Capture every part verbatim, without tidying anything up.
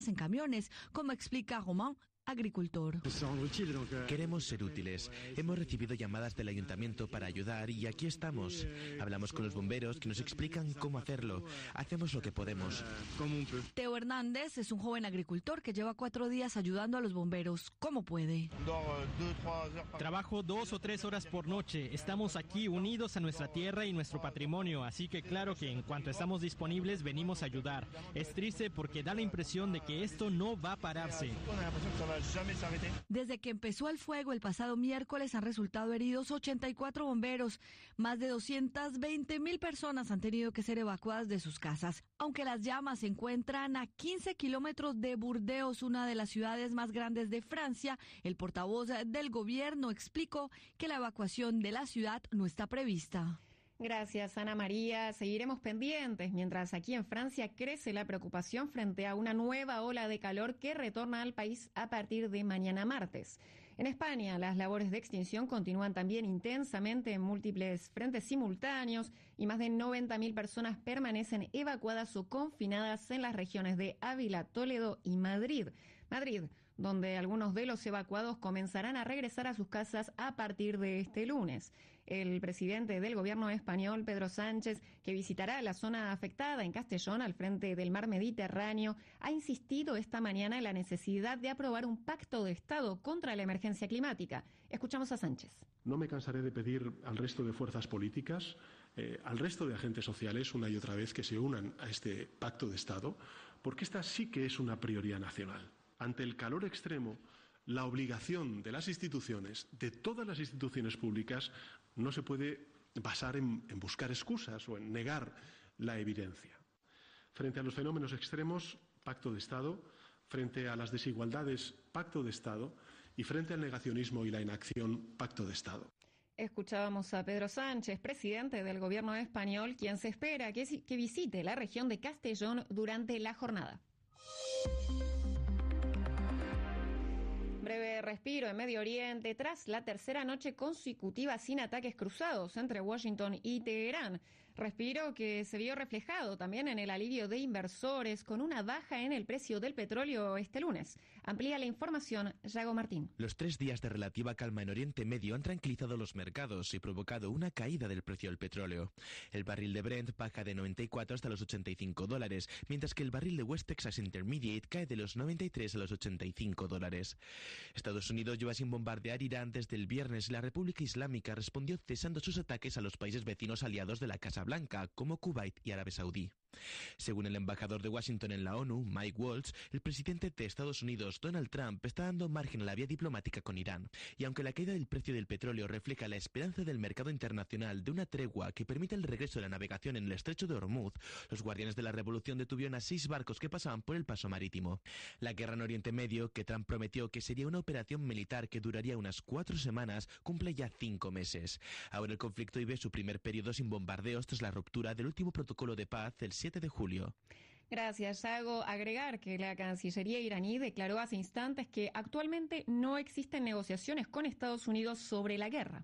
en camiones, como explica Romain, agricultor. Queremos ser útiles. Hemos recibido llamadas del ayuntamiento para ayudar y aquí estamos. Hablamos con los bomberos que nos explican cómo hacerlo. Hacemos lo que podemos. Teo Hernández es un joven agricultor que lleva cuatro días ayudando a los bomberos. ¿Cómo puede? Trabajo dos o tres horas por noche. Estamos aquí unidos a nuestra tierra y nuestro patrimonio, así que claro que en cuanto estamos disponibles venimos a ayudar. Es triste porque da la impresión de que esto no va a pararse. Desde que empezó el fuego el pasado miércoles han resultado heridos ochenta y cuatro bomberos. Más de doscientas veinte mil personas han tenido que ser evacuadas de sus casas. Aunque las llamas se encuentran a quince kilómetros de Burdeos, una de las ciudades más grandes de Francia, el portavoz del gobierno explicó que la evacuación de la ciudad no está prevista. Gracias, Ana María. Seguiremos pendientes mientras aquí en Francia crece la preocupación frente a una nueva ola de calor que retorna al país a partir de mañana martes. En España, las labores de extinción continúan también intensamente en múltiples frentes simultáneos y más de noventa mil personas permanecen evacuadas o confinadas en las regiones de Ávila, Toledo y Madrid. Madrid, donde algunos de los evacuados comenzarán a regresar a sus casas a partir de este lunes. El presidente del gobierno español, Pedro Sánchez, que visitará la zona afectada en Castellón, al frente del mar Mediterráneo, ha insistido esta mañana en la necesidad de aprobar un pacto de Estado contra la emergencia climática. Escuchamos a Sánchez. No me cansaré de pedir al resto de fuerzas políticas, eh, al resto de agentes sociales, una y otra vez, que se unan a este pacto de Estado, porque esta sí que es una prioridad nacional. Ante el calor extremo, la obligación de las instituciones, de todas las instituciones públicas, no se puede basar en, en buscar excusas o en negar la evidencia. Frente a los fenómenos extremos, pacto de Estado; frente a las desigualdades, pacto de Estado; y frente al negacionismo y la inacción, pacto de Estado. Escuchábamos a Pedro Sánchez, presidente del gobierno español, quien se espera que, que visite la región de Castellón durante la jornada. Breve respiro en Medio Oriente tras la tercera noche consecutiva sin ataques cruzados entre Washington y Teherán. Respiro que se vio reflejado también en el alivio de inversores con una baja en el precio del petróleo este lunes. Amplía la información Yago Martín. Los tres días de relativa calma en Oriente Medio han tranquilizado los mercados y provocado una caída del precio del petróleo. El barril de Brent baja de noventa y cuatro hasta los ochenta y cinco dólares, mientras que el barril de West Texas Intermediate cae de los noventa y tres a los ochenta y cinco dólares. Estados Unidos lleva sin bombardear Irán desde el viernes y la República Islámica respondió cesando sus ataques a los países vecinos aliados de la Casa Blanca, como Kuwait y Arabia Saudí. Según el embajador de Washington en la ONU, Mike Waltz, el presidente de Estados Unidos, Donald Trump, está dando margen a la vía diplomática con Irán. Y aunque la caída del precio del petróleo refleja la esperanza del mercado internacional de una tregua que permita el regreso de la navegación en el estrecho de Hormuz, los guardianes de la revolución detuvieron a seis barcos que pasaban por el paso marítimo. La guerra en Oriente Medio, que Trump prometió que sería una operación militar que duraría unas cuatro semanas, cumple ya cinco meses. Ahora el conflicto vive su primer periodo sin bombardeos tras la ruptura del último protocolo de paz el siete de julio. Gracias, Yago. Agregar que la Cancillería iraní declaró hace instantes que actualmente no existen negociaciones con Estados Unidos sobre la guerra.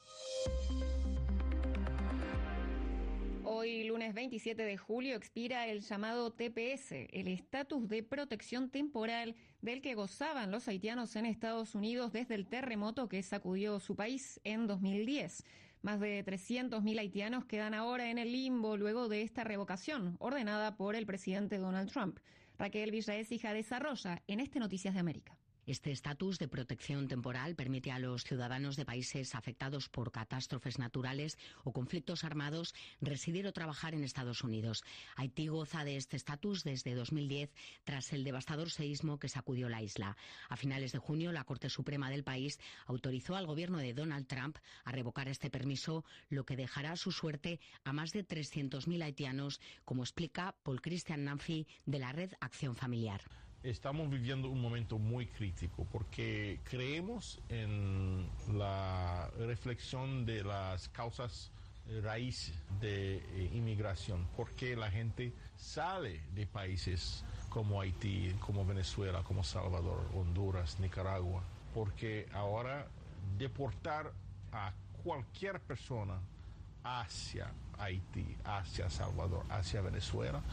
Hoy, lunes veintisiete de julio, expira el llamado T P S, el estatus de protección temporal del que gozaban los haitianos en Estados Unidos desde el terremoto que sacudió su país en dos mil diez. Más de trescientos mil haitianos quedan ahora en el limbo luego de esta revocación ordenada por el presidente Donald Trump. Raquel Villaécija desarrolla en este Noticias de América. Este estatus de protección temporal permite a los ciudadanos de países afectados por catástrofes naturales o conflictos armados residir o trabajar en Estados Unidos. Haití goza de este estatus desde dos mil diez tras el devastador seísmo que sacudió la isla. A finales de junio, la Corte Suprema del país autorizó al gobierno de Donald Trump a revocar este permiso, lo que dejará a su suerte a más de trescientos mil haitianos, como explica Paul Christian Nanfi de la Red Acción Familiar. Estamos viviendo un momento muy crítico porque creemos en la reflexión de las causas raíz de eh, inmigración, porque la gente sale de países como Haití, como Venezuela, como Salvador, Honduras, Nicaragua, porque ahora deportar a cualquier persona hacia Haití, hacia Salvador, hacia Venezuela,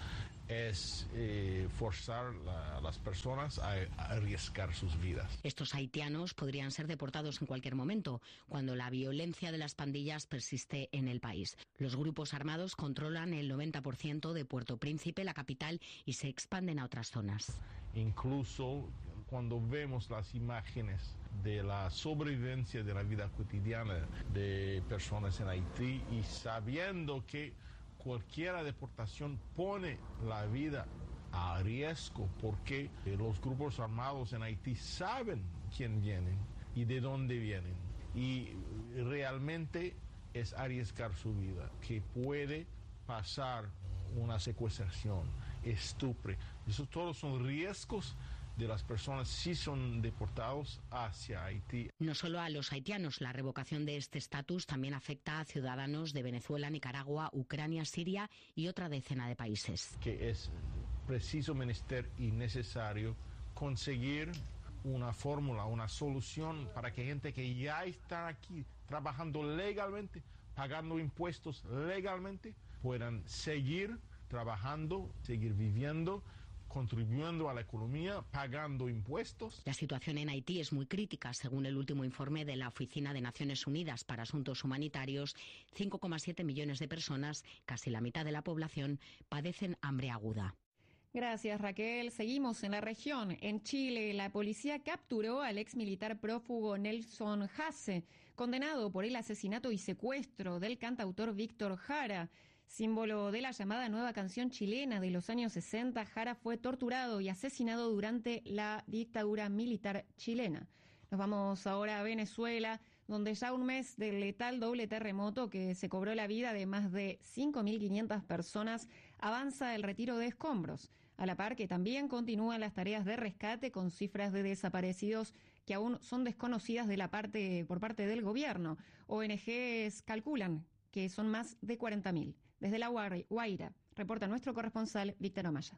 es eh, forzar a las personas a, a arriesgar sus vidas. Estos haitianos podrían ser deportados en cualquier momento, cuando la violencia de las pandillas persiste en el país. Los grupos armados controlan el noventa por ciento de Puerto Príncipe, la capital, y se expanden a otras zonas. Incluso cuando vemos las imágenes de la sobrevivencia de la vida cotidiana de personas en Haití y sabiendo que cualquier deportación pone la vida a riesgo porque los grupos armados en Haití saben quién vienen y de dónde vienen, y realmente es arriesgar su vida, que puede pasar una secuestración, estupro. Esos todos son riesgos de las personas si son deportados hacia Haití. No solo a los haitianos, la revocación de este estatus también afecta a ciudadanos de Venezuela, Nicaragua, Ucrania, Siria y otra decena de países. Que es preciso, menester y necesario conseguir una fórmula, una solución para que gente que ya está aquí trabajando legalmente, pagando impuestos legalmente, puedan seguir trabajando, seguir viviendo, contribuyendo a la economía, pagando impuestos. La situación en Haití es muy crítica. Según el último informe de la Oficina de Naciones Unidas para Asuntos Humanitarios, cinco coma siete millones de personas, casi la mitad de la población, padecen hambre aguda. Gracias, Raquel. Seguimos en la región. En Chile, la policía capturó al ex militar prófugo Nelson Hasse, condenado por el asesinato y secuestro del cantautor Víctor Jara. Símbolo de la llamada nueva canción chilena de los años sesenta, Jara fue torturado y asesinado durante la dictadura militar chilena. Nos vamos ahora a Venezuela, donde ya un mes del letal doble terremoto que se cobró la vida de más de cinco mil quinientas personas, avanza el retiro de escombros, a la par que también continúan las tareas de rescate con cifras de desaparecidos que aún son desconocidas de la parte, por parte del gobierno. O N Ges calculan que son más de cuarenta mil. Desde La Guaira, reporta nuestro corresponsal Víctor Amaya.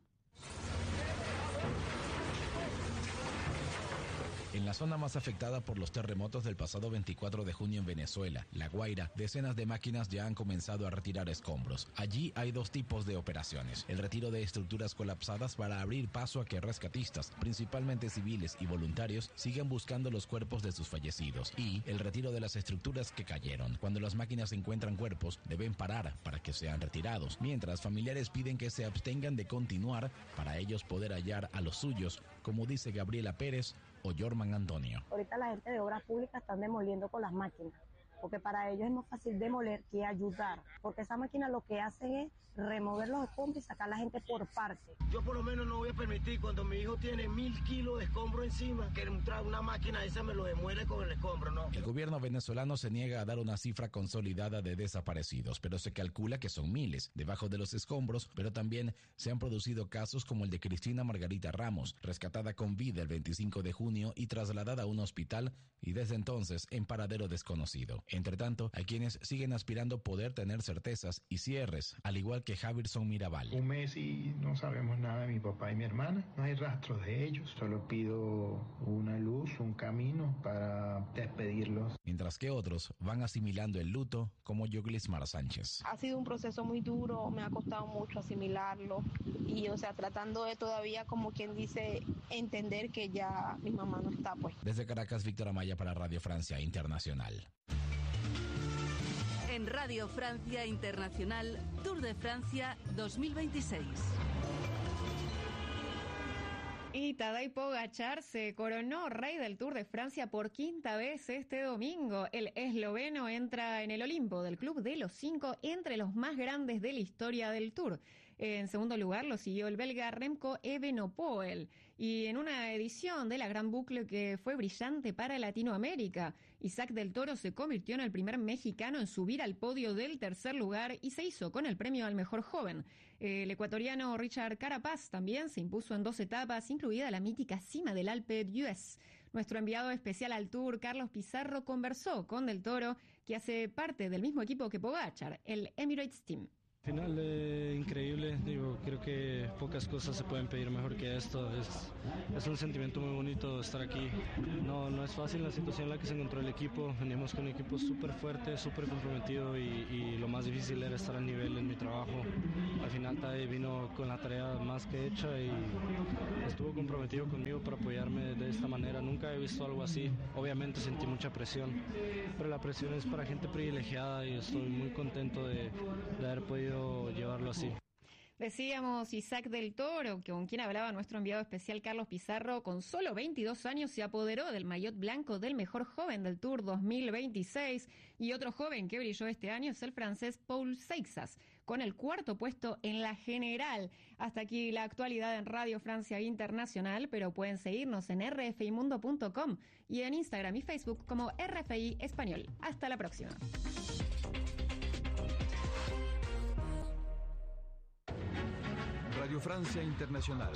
En la zona más afectada por los terremotos del pasado veinticuatro de junio en Venezuela, La Guaira, decenas de máquinas ya han comenzado a retirar escombros. Allí hay dos tipos de operaciones: el retiro de estructuras colapsadas para abrir paso a que rescatistas, principalmente civiles y voluntarios, sigan buscando los cuerpos de sus fallecidos, y el retiro de las estructuras que cayeron. Cuando las máquinas encuentran cuerpos, deben parar para que sean retirados, mientras familiares piden que se abstengan de continuar para ellos poder hallar a los suyos, como dice Gabriela Pérez o Jorman Antonio. Ahorita la gente de obras públicas están demoliendo con las máquinas, porque para ellos es más fácil demoler que ayudar, porque esa máquina lo que hacen es remover los escombros y sacar a la gente por parte. Yo por lo menos no voy a permitir, cuando mi hijo tiene mil kilos de escombro encima, que una máquina esa me lo demuele con el escombro, ¿no? El gobierno venezolano se niega a dar una cifra consolidada de desaparecidos, pero se calcula que son miles debajo de los escombros, pero también se han producido casos como el de Cristina Margarita Ramos, rescatada con vida el veinticinco de junio y trasladada a un hospital y desde entonces en paradero desconocido. Entre tanto, hay quienes siguen aspirando poder tener certezas y cierres, al igual que Javirson Mirabal. Un mes y no sabemos nada de mi papá y mi hermana, no hay rastros de ellos, solo pido una luz, un camino para despedirlos. Mientras que otros van asimilando el luto, como Yoglismar Sánchez. Ha sido un proceso muy duro, me ha costado mucho asimilarlo y, o sea, tratando de todavía, como quien dice, entender que ya mi mamá no está, pues. Desde Caracas, Víctor Amaya para Radio Francia Internacional. En Radio Francia Internacional, Tour de Francia dos mil veintiséis. Y Tadej Pogačar se coronó rey del Tour de Francia por quinta vez este domingo. El esloveno entra en el Olimpo del Club de los Cinco entre los más grandes de la historia del Tour. En segundo lugar lo siguió el belga Remco Evenepoel. Y en una edición de la Gran Boucle que fue brillante para Latinoamérica, Isaac del Toro se convirtió en el primer mexicano en subir al podio del tercer lugar y se hizo con el premio al mejor joven. El ecuatoriano Richard Carapaz también se impuso en dos etapas, incluida la mítica cima del Alpe d'Huez. Nuestro enviado especial al Tour, Carlos Pizarro, conversó con del Toro, que hace parte del mismo equipo que Pogačar, el Emirates Team. Final eh, increíble, digo, creo que pocas cosas se pueden pedir mejor que esto. Es, es un sentimiento muy bonito estar aquí. No, no es fácil la situación en la que se encontró el equipo. Veníamos con un equipo súper fuerte, súper comprometido y, y lo más difícil era estar al nivel en mi trabajo. Al final Tade vino con la tarea más que hecha y estuvo comprometido conmigo para apoyarme de esta manera. Nunca he visto algo así. Obviamente sentí mucha presión, pero la presión es para gente privilegiada y estoy muy contento de, de haber podido llevarlo así. Decíamos Isaac del Toro, con quien hablaba nuestro enviado especial Carlos Pizarro. Con solo veintidós años se apoderó del maillot blanco del mejor joven del Tour dos mil veintiséis. Y otro joven que brilló este año es el francés Paul Seixas, con el cuarto puesto en la general. Hasta aquí la actualidad en Radio Francia Internacional, pero pueden seguirnos en r f i mundo punto com y en Instagram y Facebook como R F I Español. Hasta la próxima. Radio Francia Internacional.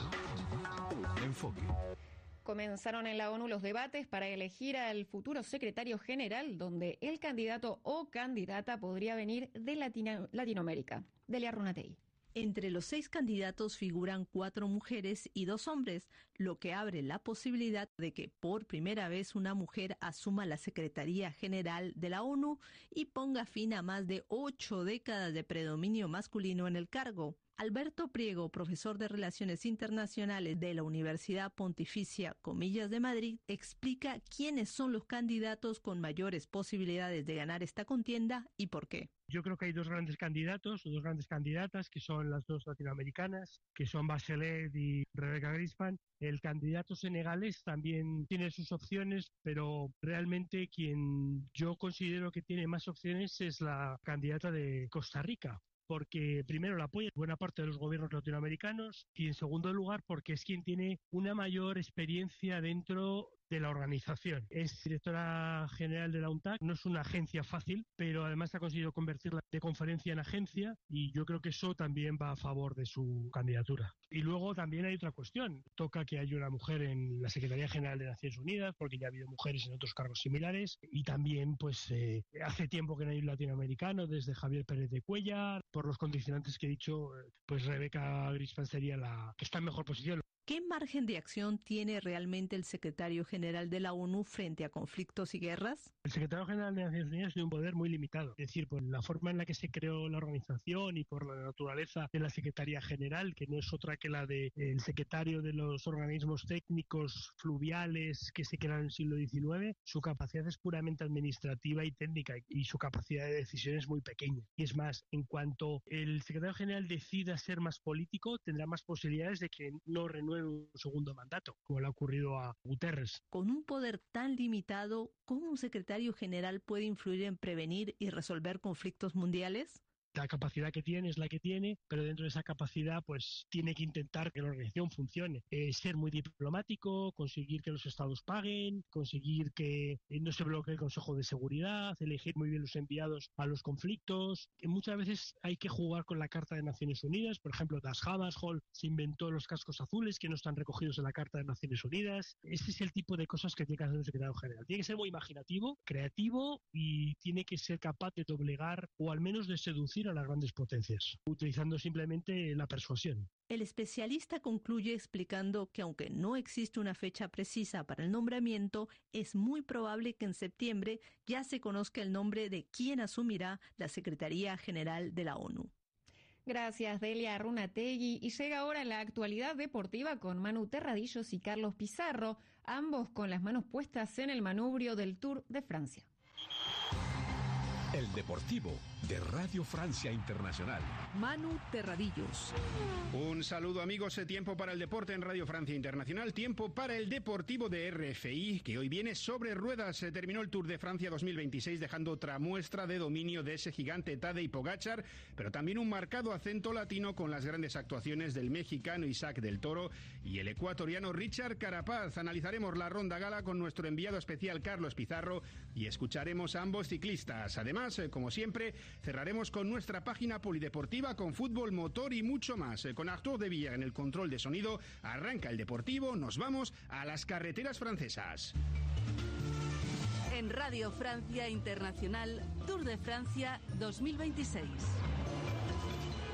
Enfoque. Comenzaron en la ONU los debates para elegir al futuro secretario general, donde el candidato o candidata podría venir de Latino- Latinoamérica. Delia Runatey. Entre los seis candidatos figuran cuatro mujeres y dos hombres, lo que abre la posibilidad de que por primera vez una mujer asuma la Secretaría General de la ONU y ponga fin a más de ocho décadas de predominio masculino en el cargo. Alberto Priego, profesor de Relaciones Internacionales de la Universidad Pontificia Comillas de Madrid, explica quiénes son los candidatos con mayores posibilidades de ganar esta contienda y por qué. Yo creo que hay dos grandes candidatos, o dos grandes candidatas, que son las dos latinoamericanas, que son Bachelet y Rebecca Grispan. El candidato senegalés también tiene sus opciones, pero realmente quien yo considero que tiene más opciones es la candidata de Costa Rica, porque primero la apoya buena parte de los gobiernos latinoamericanos y en segundo lugar porque es quien tiene una mayor experiencia dentro de la organización. Es directora general de la UNTAC, no es una agencia fácil, pero además ha conseguido convertirla de conferencia en agencia y yo creo que eso también va a favor de su candidatura. Y luego también hay otra cuestión, toca que haya una mujer en la Secretaría General de Naciones Unidas, porque ya ha habido mujeres en otros cargos similares, y también pues eh, hace tiempo que no hay un latinoamericano, desde Javier Pérez de Cuellar, por los condicionantes que he dicho, pues Rebecca Grispan sería la que está en mejor posición. ¿Qué margen de acción tiene realmente el secretario general de la ONU frente a conflictos y guerras? El secretario general de Naciones Unidas tiene un poder muy limitado. Es decir, por la forma en la que se creó la organización y por la naturaleza de la Secretaría General, que no es otra que la del secretario de los organismos técnicos fluviales que se crearon en el siglo diecinueve, su capacidad es puramente administrativa y técnica y su capacidad de decisión es muy pequeña. Y es más, en cuanto el secretario general decida ser más político, tendrá más posibilidades de que no renueve un segundo mandato, como le ha ocurrido a Guterres. Con un poder tan limitado, ¿cómo un secretario general puede influir en prevenir y resolver conflictos mundiales? La capacidad que tiene es la que tiene, pero dentro de esa capacidad pues tiene que intentar que la organización funcione. Eh, ser muy diplomático, conseguir que los estados paguen, conseguir que no se bloquee el Consejo de Seguridad, elegir muy bien los enviados a los conflictos. Que muchas veces hay que jugar con la Carta de Naciones Unidas. Por ejemplo, Das Hammarskjöld se inventó los cascos azules que no están recogidos en la Carta de Naciones Unidas. Ese es el tipo de cosas que tiene que hacer un secretario general. Tiene que ser muy imaginativo, creativo y tiene que ser capaz de doblegar o al menos de seducir a las grandes potencias, utilizando simplemente la persuasión. El especialista concluye explicando que aunque no existe una fecha precisa para el nombramiento, es muy probable que en septiembre ya se conozca el nombre de quien asumirá la Secretaría General de la ONU. Gracias, Delia Runategui. Y llega ahora la actualidad deportiva con Manu Terradillos y Carlos Pizarro, ambos con las manos puestas en el manubrio del Tour de Francia. El Deportivo de Radio Francia Internacional. Manu Terradillos. Un saludo, amigos. Tiempo para el deporte en Radio Francia Internacional. Tiempo para el Deportivo de R F I, que hoy viene sobre ruedas. Se terminó el Tour de Francia dos mil veintiséis dejando otra muestra de dominio de ese gigante Tadej Pogačar, pero también un marcado acento latino con las grandes actuaciones del mexicano Isaac del Toro y el ecuatoriano Richard Carapaz. Analizaremos la ronda gala con nuestro enviado especial Carlos Pizarro y escucharemos a ambos ciclistas. Además, como siempre, cerraremos con nuestra página polideportiva con fútbol, motor y mucho más. Con Artur de Villa en el control de sonido, arranca el Deportivo, nos vamos a las carreteras francesas. En Radio Francia Internacional, Tour de Francia dos mil veintiséis.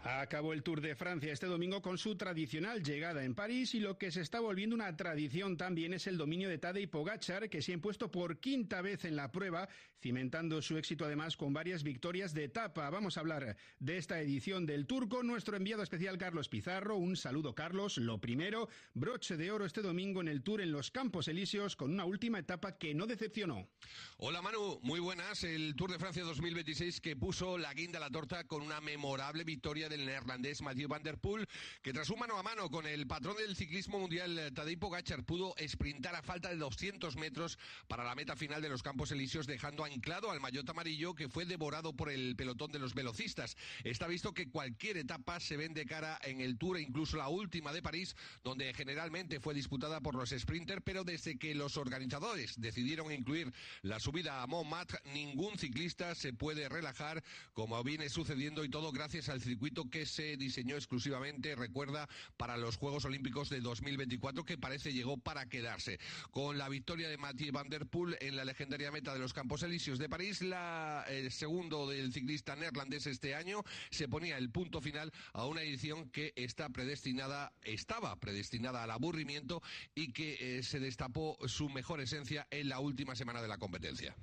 Acabó el Tour de Francia este domingo con su tradicional llegada en París y lo que se está volviendo una tradición también es el dominio de Tadej Pogačar, que se ha impuesto por quinta vez en la prueba, cimentando su éxito además con varias victorias de etapa. Vamos a hablar de esta edición del Tour con nuestro enviado especial Carlos Pizarro. Un saludo, Carlos. Lo primero, broche de oro este domingo en el Tour en los Campos Elíseos con una última etapa que no decepcionó. Hola Manu, muy buenas. El Tour de Francia dos mil veintiséis que puso la guinda a la torta con una memorable victoria de el neerlandés Mathieu van der Poel, que tras un mano a mano con el patrón del ciclismo mundial Tadej Pogačar pudo sprintar a falta de doscientos metros para la meta final de los Campos Elíseos, dejando anclado al maillot amarillo que fue devorado por el pelotón de los velocistas. Está visto que cualquier etapa se ven de cara en el Tour, e incluso la última de París, donde generalmente fue disputada por los sprinters, pero desde que los organizadores decidieron incluir la subida a Montmartre, ningún ciclista se puede relajar, como viene sucediendo, y todo gracias al circuito que se diseñó exclusivamente, recuerda, para los Juegos Olímpicos de dos mil veinticuatro, que parece llegó para quedarse. Con la victoria de Mathieu van der Poel en la legendaria meta de los Campos Elíseos de París, la, el segundo del ciclista neerlandés este año, se ponía el punto final a una edición que está predestinada, estaba predestinada al aburrimiento y que eh, se destapó su mejor esencia en la última semana de la competencia.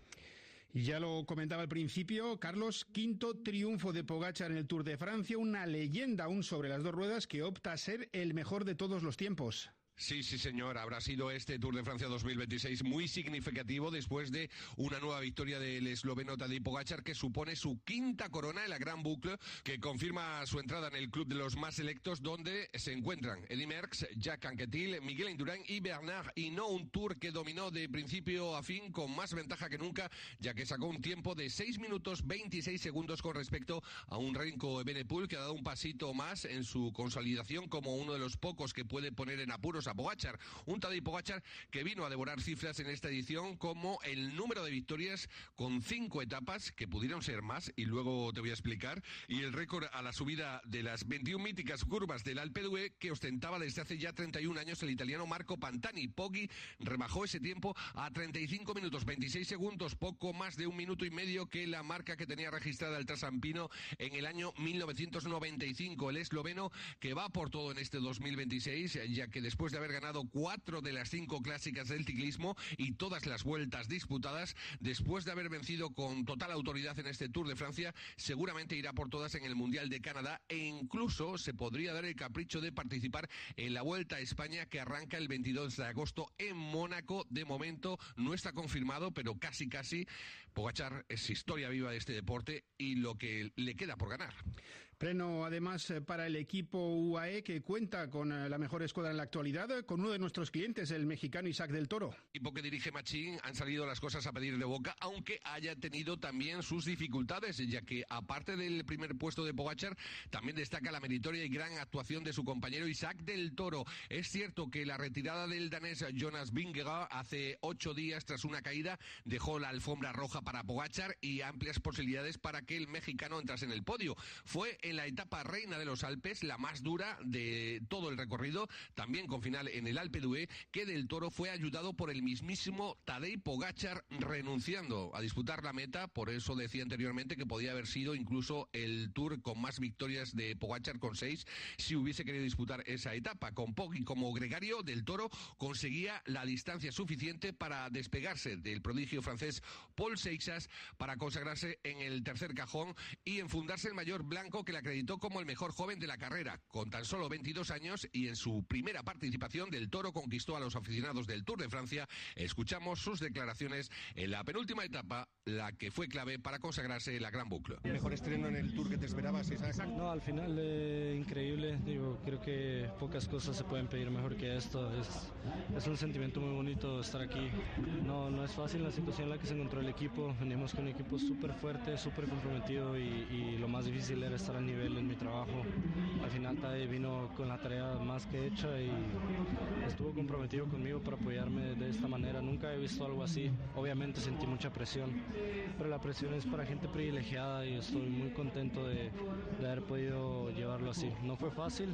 Ya lo comentaba al principio, Carlos, quinto triunfo de Pogačar en el Tour de Francia, una leyenda aún sobre las dos ruedas que opta a ser el mejor de todos los tiempos. Sí, sí, señor. Habrá sido este Tour de Francia dos mil veintiséis muy significativo después de una nueva victoria del esloveno Tadej Pogačar, que supone su quinta corona en la Gran Boucle, que confirma su entrada en el club de los más selectos, donde se encuentran Eddy Merckx, Jacques Anquetil, Miguel Indurain y Bernard Hinault. Un Tour que dominó de principio a fin con más ventaja que nunca, ya que sacó un tiempo de seis minutos veintiséis segundos con respecto a un Remco Evenepoel, que ha dado un pasito más en su consolidación como uno de los pocos que puede poner en apuros a Pogačar. Un Tadej Pogačar que vino a devorar cifras en esta edición como el número de victorias con cinco etapas, que pudieron ser más y luego te voy a explicar, y el récord a la subida de las veintiuna míticas curvas del Alpe d'Huez que ostentaba desde hace ya treinta y un años el italiano Marco Pantani. Poggi rebajó ese tiempo a treinta y cinco minutos veintiséis segundos, poco más de un minuto y medio que la marca que tenía registrada el trasampino en el año mil novecientos noventa y cinco. El esloveno que va por todo en este dos mil veintiséis, ya que después de haber ganado cuatro de las cinco clásicas del ciclismo y todas las vueltas disputadas, después de haber vencido con total autoridad en este Tour de Francia, seguramente irá por todas en el Mundial de Canadá, e incluso se podría dar el capricho de participar en la Vuelta a España, que arranca el veintidós de agosto en Mónaco. De momento no está confirmado, pero casi casi Pogačar es historia viva de este deporte y lo que le queda por ganar. Pleno además para el equipo U A E, que cuenta con la mejor escuadra en la actualidad, con uno de nuestros clientes, el mexicano Isaac del Toro. El equipo que dirige Machín han salido las cosas a pedir de boca, aunque haya tenido también sus dificultades, ya que aparte del primer puesto de Pogačar, también destaca la meritoria y gran actuación de su compañero Isaac del Toro. Es cierto que la retirada del danés Jonas Vingegaard hace ocho días tras una caída dejó la alfombra roja para Pogačar y amplias posibilidades para que el mexicano entrase en el podio. Fue en la etapa reina de los Alpes, la más dura de todo el recorrido, también con final en el Alpe d'Huez, que del Toro fue ayudado por el mismísimo Tadej Pogačar, renunciando a disputar la meta. Por eso decía anteriormente que podía haber sido incluso el Tour con más victorias de Pogačar, con seis, si hubiese querido disputar esa etapa. Con Poggi como gregario, del Toro conseguía la distancia suficiente para despegarse del prodigio francés Paul Seixas, para consagrarse en el tercer cajón y enfundarse el maillot blanco que le acreditó como el mejor joven de la carrera, con tan solo veintidós años, y en su primera participación del Toro conquistó a los aficionados del Tour de Francia. Escuchamos sus declaraciones en la penúltima etapa, la que fue clave para consagrarse en la Gran Boucle. ¿Mejor estreno en el Tour que te esperabas, Isaac? No, al final eh, increíble. Digo, creo que pocas cosas se pueden pedir mejor que esto. Es, es un sentimiento muy bonito estar aquí. No, no es fácil la situación en la que se encontró el equipo. Venimos con un equipo súper fuerte, súper comprometido y, y lo más difícil era estar al nivel en mi trabajo. Al final Tadej vino con la tarea más que hecha y estuvo comprometido conmigo para apoyarme de esta manera. Nunca he visto algo así. Obviamente sentí mucha presión, pero la presión es para gente privilegiada y estoy muy contento de, de haber podido llevarlo así. No fue fácil,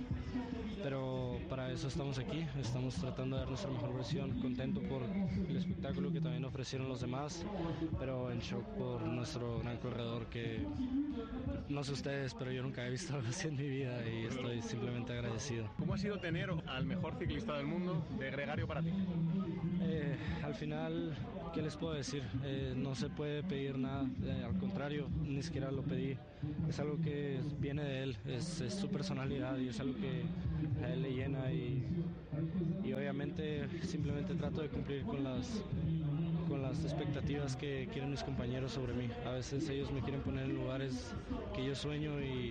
pero para eso estamos aquí. Estamos tratando de dar nuestra mejor versión. Contento por el espectáculo que también ofrecieron los demás, pero en shock por nuestro gran corredor, que no sé ustedes, pero yo yo nunca he visto algo así en mi vida y estoy simplemente agradecido. ¿Cómo ha sido tener al mejor ciclista del mundo de gregario para ti? Eh, al final, ¿qué les puedo decir? Eh, no se puede pedir nada, eh, al contrario, ni siquiera lo pedí. Es algo que viene de él, es, es su personalidad y es algo que a él le llena y, y obviamente simplemente trato de cumplir con las, con las expectativas que quieren mis compañeros sobre mí. A veces ellos me quieren poner en lugares que yo sueño y,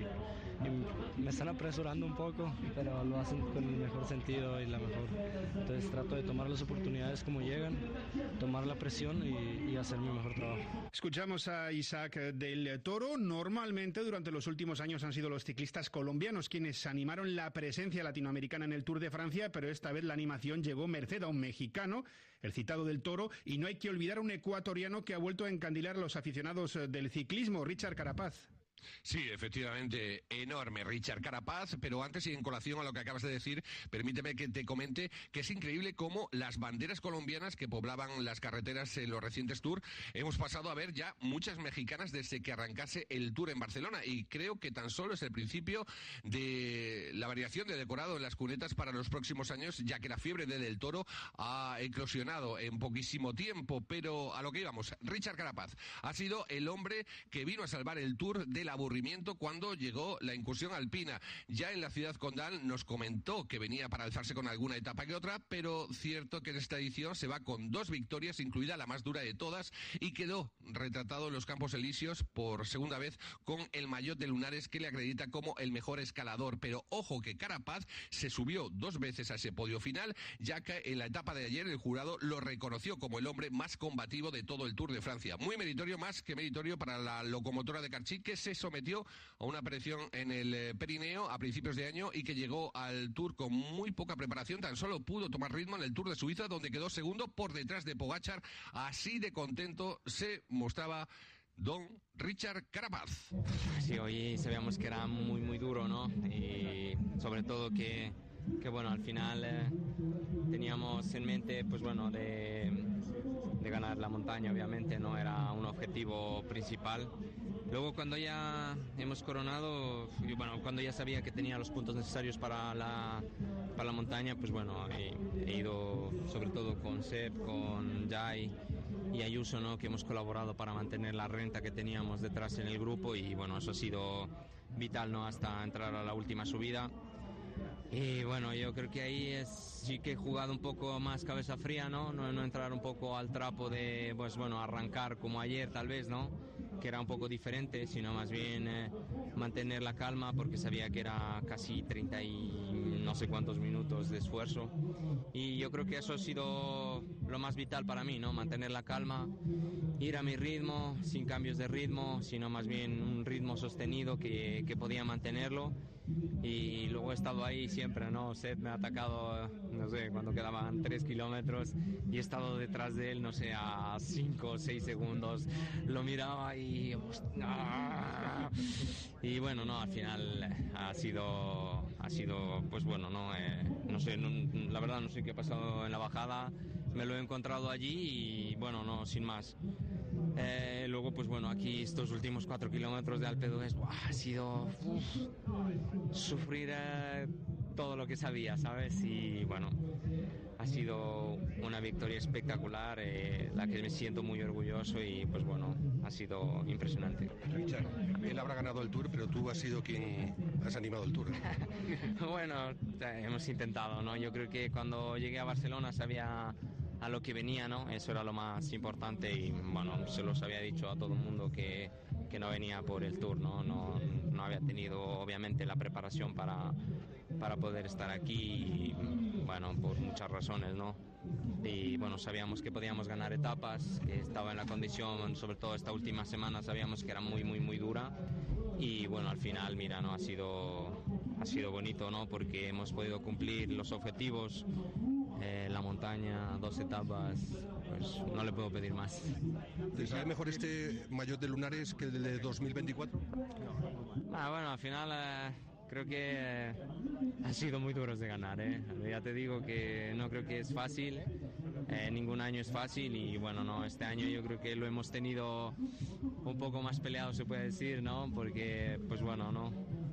y me están apresurando un poco, pero lo hacen con el mejor sentido y la mejor. Entonces trato de tomar las oportunidades como llegan, tomar la presión y, y hacer mi mejor trabajo. Escuchamos a Isaac del Toro. Normalmente durante los últimos años han sido los ciclistas colombianos quienes animaron la presencia latinoamericana en el Tour de Francia, pero esta vez la animación llegó merced a un mexicano, el citado del Toro, y no hay que olvidar a un ecuatoriano que ha vuelto a encandilar a los aficionados del ciclismo, Richard Carapaz. Sí, efectivamente, enorme Richard Carapaz, pero antes y en colación a lo que acabas de decir, permíteme que te comente que es increíble cómo las banderas colombianas que poblaban las carreteras en los recientes Tours, hemos pasado a ver ya muchas mexicanas desde que arrancase el Tour en Barcelona, y creo que tan solo es el principio de la variación de decorado en las cunetas para los próximos años, ya que la fiebre de Del Toro ha eclosionado en poquísimo tiempo. Pero a lo que íbamos, Richard Carapaz ha sido el hombre que vino a salvar el Tour de la aburrimiento cuando llegó la incursión alpina. Ya en la ciudad condal nos comentó que venía para alzarse con alguna etapa que otra, pero cierto que en esta edición se va con dos victorias, incluida la más dura de todas, y quedó retratado en los Campos Elíseos por segunda vez con el maillot de lunares que le acredita como el mejor escalador. Pero ojo que Carapaz se subió dos veces a ese podio final, ya que en la etapa de ayer el jurado lo reconoció como el hombre más combativo de todo el Tour de Francia. Muy meritorio, más que meritorio para la locomotora de Carchi, que se sometió a una presión en el perineo a principios de año y que llegó al Tour con muy poca preparación. Tan solo pudo tomar ritmo en el Tour de Suiza, donde quedó segundo por detrás de Pogačar. Así de contento se mostraba don Richard Carapaz. Sí, hoy sabíamos que era muy muy duro, ¿no? Y sobre todo que, que bueno, al final eh, teníamos en mente, pues bueno, de, de ganar la montaña, obviamente, no era un objetivo principal. Luego cuando ya hemos coronado, bueno, cuando ya sabía que tenía los puntos necesarios para la, para la montaña, pues bueno, he, he ido sobre todo con Sepp, con Jai y Ayuso, ¿no? Que hemos colaborado para mantener la renta que teníamos detrás en el grupo, y bueno, eso ha sido vital, ¿no? Hasta entrar a la última subida. Y bueno, yo creo que ahí es, sí que he jugado un poco más cabeza fría, ¿no? No, no entrar un poco al trapo de, pues bueno, arrancar como ayer tal vez, ¿no? Que era un poco diferente, sino más bien eh, mantener la calma, porque sabía que era casi treinta y no sé cuántos minutos de esfuerzo, y yo creo que eso ha sido lo más vital para mí, ¿no? Mantener la calma, ir a mi ritmo, sin cambios de ritmo, sino más bien un ritmo sostenido que, que podía mantenerlo. Y luego he estado ahí siempre, ¿no? Seth me ha atacado, no sé, cuando quedaban tres kilómetros, y he estado detrás de él, no sé, a cinco o seis segundos. Lo miraba y... ¡ah! Y bueno, no, al final ha sido, ha sido pues bueno, no, eh, no sé, no, la verdad no sé qué ha pasado en la bajada. Me lo he encontrado allí y bueno, no, sin más. Eh, luego, pues bueno, aquí estos últimos cuatro kilómetros de Alpe d'Huez, ha sido uf, sufrir eh, todo lo que sabía, ¿sabes? Y bueno, ha sido una victoria espectacular, eh, la que me siento muy orgulloso, y pues bueno, ha sido impresionante. Richard, él habrá ganado el Tour, pero tú has sido quien has animado el Tour. Bueno, hemos intentado, ¿no? Yo creo que cuando llegué a Barcelona sabía a lo que venía, ¿no? Eso era lo más importante, y bueno, se los había dicho a todo el mundo que, que no venía por el Tour, ¿no? No, no había tenido obviamente la preparación para, para poder estar aquí, y, bueno, por muchas razones, ¿no? Y bueno, sabíamos que podíamos ganar etapas, que estaba en la condición, sobre todo esta última semana sabíamos que era muy muy muy dura, y bueno, al final, mira, no ha sido ha sido bonito, ¿no? Porque hemos podido cumplir los objetivos. Eh, la montaña, dos etapas, pues no le puedo pedir más. ¿Te sabe mejor este maillot de lunares que el de dos mil veinticuatro? Ah, bueno, al final eh, creo que eh, han sido muy duros de ganar, ¿eh? Ya te digo que no creo que es fácil, eh, ningún año es fácil, y bueno, no, este año yo creo que lo hemos tenido un poco más peleado, se puede decir, ¿no? Porque, pues bueno, no,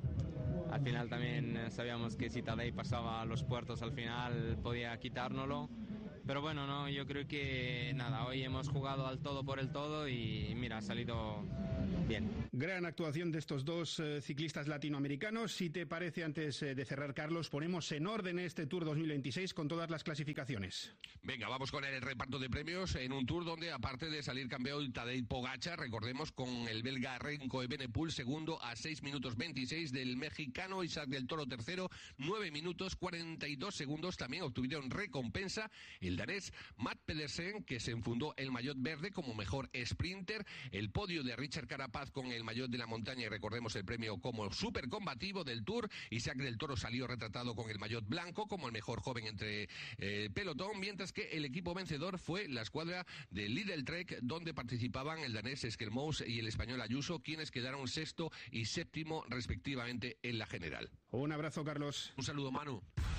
al final también sabíamos que si Tadej pasaba a los puertos al final podía quitárnoslo. Pero bueno, no, yo creo que nada, hoy hemos jugado al todo por el todo y mira, ha salido bien. Gran actuación de estos dos eh, ciclistas latinoamericanos. Si te parece, antes eh, de cerrar, Carlos, ponemos en orden este Tour dos mil veintiséis con todas las clasificaciones. Venga, vamos con el reparto de premios en un Tour donde, aparte de salir campeón Tadej Pogačar, recordemos con el belga Remco Evenepoel segundo a seis minutos veintiséis del mexicano Isaac del Toro tercero, nueve minutos cuarenta y dos segundos. También obtuvieron recompensa el danés Matt Pedersen, que se enfundó el maillot verde como mejor sprinter, el podio de Richard Carapaz con el maillot de la montaña y recordemos el premio como súper combativo del Tour. Isaac del Toro salió retratado con el maillot blanco como el mejor joven entre eh, pelotón, mientras que el equipo vencedor fue la escuadra de Lidl Trek, donde participaban el danés Skelmous y el español Ayuso, quienes quedaron sexto y séptimo respectivamente en la general. Un abrazo, Carlos. Un saludo, Manu.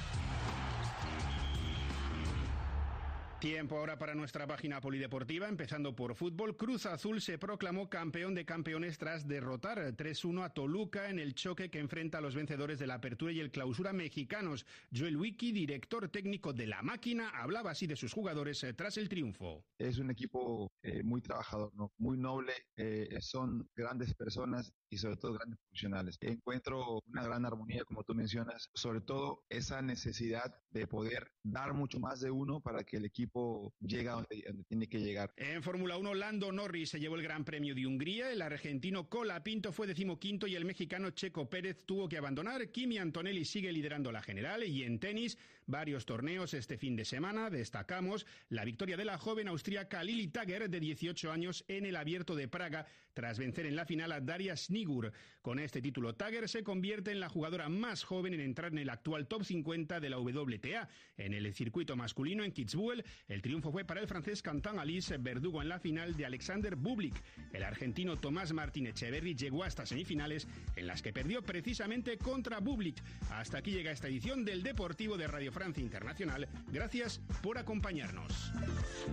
Tiempo ahora para nuestra página polideportiva, empezando por fútbol. Cruz Azul se proclamó campeón de campeones tras derrotar tres uno a Toluca en el choque que enfrenta a los vencedores de la Apertura y el Clausura mexicanos. Joel Wiki, director técnico de La Máquina, hablaba así de sus jugadores eh, tras el triunfo. Es un equipo eh, muy trabajador, ¿no? Muy noble, eh, son grandes personas y sobre todo grandes profesionales. Encuentro una gran armonía, como tú mencionas, sobre todo esa necesidad de poder dar mucho más de uno para que el equipo llega donde, donde tiene que llegar. En Fórmula uno, Lando Norris se llevó el Gran Premio de Hungría, el argentino Colapinto fue decimoquinto y el mexicano Checo Pérez tuvo que abandonar. Kimi Antonelli sigue liderando la general y en tenis, varios torneos este fin de semana. Destacamos la victoria de la joven austríaca Lili Tagger, de dieciocho años, en el Abierto de Praga, tras vencer en la final a Daria Snigur. Con este título, Tagger se convierte en la jugadora más joven en entrar en el actual top cincuenta de la W T A. En el circuito masculino en Kitzbühel, el triunfo fue para el francés Quentin Alice, verdugo en la final de Alexander Bublik. El argentino Tomás Martín Echeverry llegó hasta semifinales, en las que perdió precisamente contra Bublik. Hasta aquí llega esta edición del Deportivo de Radio Francia Internacional. Gracias por acompañarnos.